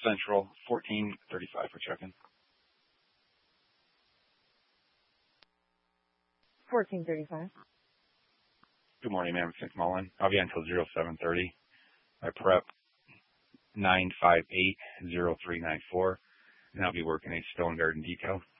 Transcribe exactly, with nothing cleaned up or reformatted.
Central, fourteen thirty-five for check-in. fourteen thirty-five. Good morning, ma'am. It's McMullen. I'll be on until zero seven thirty. I prep nine five eight zero three nine four, and I'll be working a Stone Garden detail.